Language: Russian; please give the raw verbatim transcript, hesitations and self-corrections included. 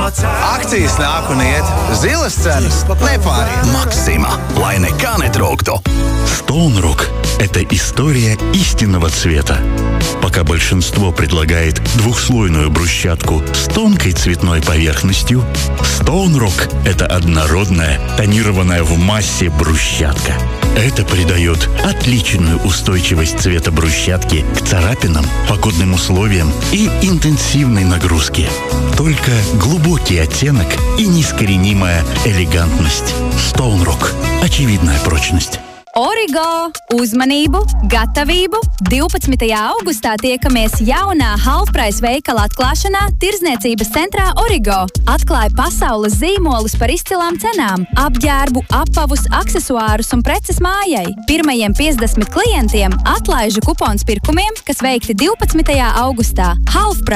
Akcijas nāk un iet, zilas cenas nepāriet. Максима, lai nekā netrūktu. Стоунрук – это история истинного цвета. Пока большинство предлагает двухслойную брусчатку с тонкой цветной поверхностью, Стоунрук – это однородная, тонированная в массе брусчатка. Это придает отличную устойчивость цвета брусчатки к царапинам, погодным условиям и интенсивной нагрузке. Только глубокий оттенок и неискоренимая элегантность. Стоунрук – очевидная прочность. Origo! Uzmanību, gatavību! divpadsmitajā augustā tiekamies jaunā halfprice veikala atklāšanā Tirdzniecības centrā Origo. Atklāj pasaules zīmolus par izcilām cenām, apģērbu, apavus, aksesuārus un preces mājai. Pirmajiem piecdesmit klientiem atlaižu kupons pirkumiem, kas veikti divpadsmitajā augustā. Halfprice!